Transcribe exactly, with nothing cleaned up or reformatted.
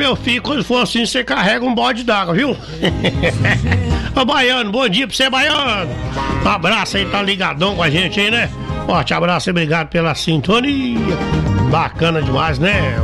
meu filho, quando for assim, você carrega um bode d'água, viu? Ô, Baiano, bom dia pra você, Baiano. Um abraço aí, tá ligadão com a gente aí, né? Forte abraço e obrigado pela sintonia. Bacana demais, né?